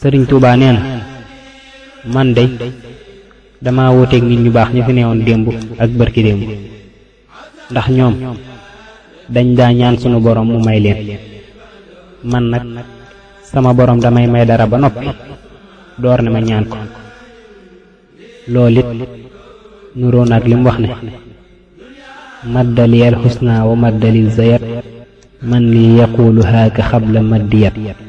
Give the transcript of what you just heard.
sëriñ Tuubaa nee na man de dama wuteeg nit ñu baax ñi fi newoon démb ak bërki démb ndax ñoom dañ daa ñaan sunu borom mu may leen man nag sama borom damay may dara ba noppi door ne ma ñaan ko loolu it nuroon ak lim wax ne maddaliyal xusna wa maddali zayat man li yaqulu haaka xabla maddiyat